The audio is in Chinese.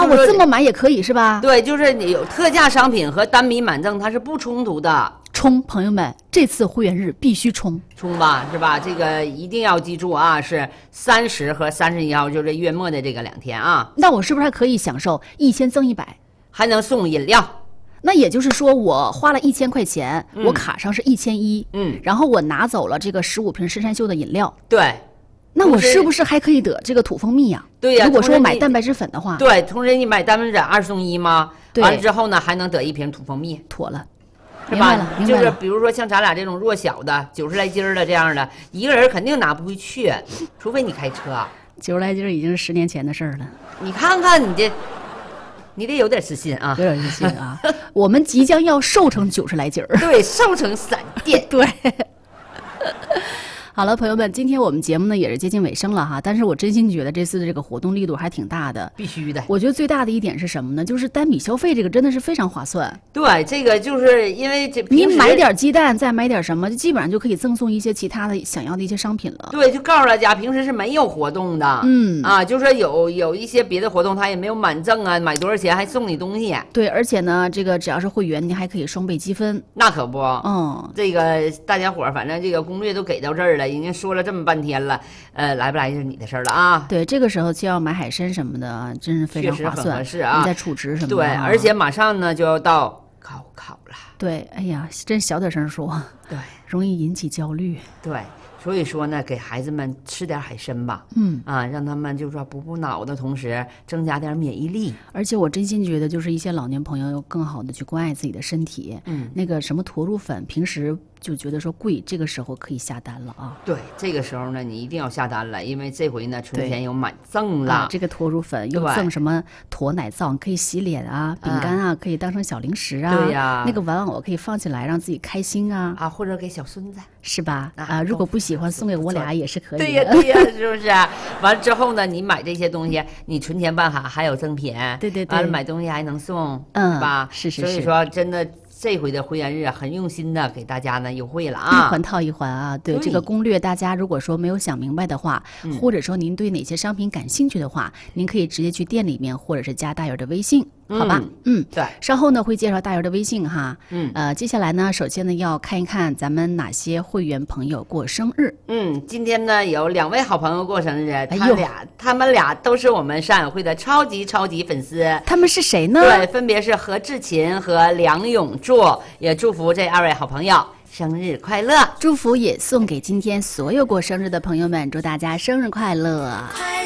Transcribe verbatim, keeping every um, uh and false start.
啊，我这么买也可以是吧？ 对，就是你有特价商品和单笔满赠它是不冲突的。 冲，朋友们，这次会员日必须冲冲吧，是吧？这个一定要记住啊，是三十和三十一号，就这月末的这个两天啊。 那我是不是还可以享受一千赠一百， 还能送饮料？ 那也就是说，我花了一千块钱， 嗯、 我卡上是一千一， 嗯， 然后我拿走了这个十五瓶深山秀的饮料， 对。 那我是不是还可以得这个土蜂蜜呀、啊？ 对呀、啊， 如果说我买蛋白质粉的话， 对，同时你买蛋白质二送一吗？ 对， 完了之后呢，还能得一瓶土蜂蜜， 妥了。 是吧？就是比如说像咱俩这种弱小的九十来斤的这样的，一个人肯定拿不回去，除非你开车。 九十来斤已经是十年前的事儿了。 你看看你这，你得有点自信啊， 有点自信啊。我们即将要瘦成九十来斤儿， 对，瘦成闪电， 对。好了，朋友们，今天我们节目呢也是接近尾声了哈，但是我真心觉得这次的这个活动力度还挺大的， 必须的。 我觉得最大的一点是什么呢？就是单笔消费这个真的是非常划算。 对，这个就是因为这你买点鸡蛋，再买点什么，基本上就可以赠送一些其他的想要的一些商品了。 对，就告诉大家，平时是没有活动的， 嗯啊，就是说有有一些别的活动，它也没有满赠啊，买多少钱还送你东西。 对，而且呢，这个只要是会员，你还可以双倍积分。 那可不， 嗯， 这个大家伙儿反正这个攻略都给到这儿了，已经说了这么半天了，呃，来不来就是你的事儿了啊。 对，这个时候就要买海参什么的，真是非常划算， 合适啊。 你再储值什么的。 对，而且马上呢就要到高考了。 对，哎呀，真小点声说， 对， 容易引起焦虑。 对。所以说呢，给孩子们吃点海参吧， 嗯啊，让他们就是说补补脑的同时，增加点免疫力。 而且我真心觉得，就是一些老年朋友要更好的去关爱自己的身体。 嗯， 那个什么驼乳粉，平时就觉得说贵，这个时候可以下单了啊。 对，这个时候呢，你一定要下单了，因为这回呢，春天有满赠了。 啊、这个驼乳粉又赠什么驼奶皂，可以洗脸啊，饼干啊，可以当成小零食啊。 对呀、啊， 那个玩偶可以放起来，让自己开心啊。 啊，或者给小孙子， 是吧？啊，啊如果不喜欢，送给我俩也是可以的。 对呀，对呀，是不是？完了之后呢，你买这些东西，你存钱办卡还有赠品。 对对对。 完了买东西还能送， 嗯， 是吧？ 是是是。 所以说，真的。这回的会员日很用心的给大家呢优惠了啊， 一环套一环啊。对，对这个攻略，大家如果说没有想明白的话、嗯，或者说您对哪些商品感兴趣的话，您可以直接去店里面，或者是加大友的微信，好吧？ 嗯，嗯对。 稍后呢会介绍大友的微信哈。 嗯， 呃，接下来呢，首先呢要看一看咱们哪些会员朋友过生日。 嗯，今天呢有两位好朋友过生日，他俩、 哎、 他们俩都是我们上友会的超级超级粉丝。 他们是谁呢？ 对，分别是何志勤和梁永柱，也祝福这二位好朋友生日快乐， 祝福也送给今天所有过生日的朋友们，祝大家生日快乐。